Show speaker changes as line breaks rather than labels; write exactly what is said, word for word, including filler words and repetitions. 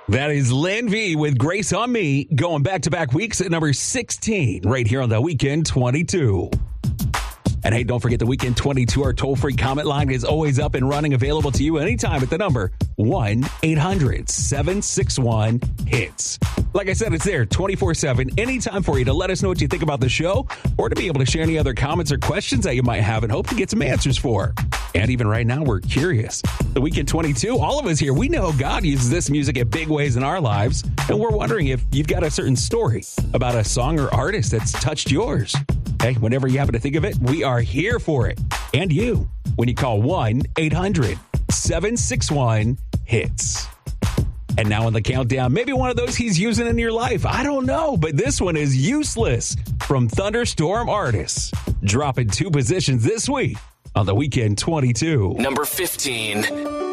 That is Lynn V with Grace on Me, going back-to-back weeks at number sixteen, right here on the Weekend twenty-two. And hey, don't forget the Weekend twenty-two, our toll-free comment line is always up and running, available to you anytime at the number one eight hundred seven six one hits. Like I said, it's there twenty-four seven, anytime for you to let us know what you think about the show or to be able to share any other comments or questions that you might have and hope to get some answers for. And even right now, we're curious. The Weekend twenty-two, all of us here, we know God uses this music in big ways in our lives, and we're wondering if you've got a certain story about a song or artist that's touched yours. Hey, whenever you happen to think of it, we are here for it. And you, when you call one eight hundred seven six one hits. And now on the countdown, maybe one of those he's using in your life. I don't know, but this one is Useless from Thunderstorm Artists. Dropping two positions this week on the Weekend twenty-two.
Number fifteen.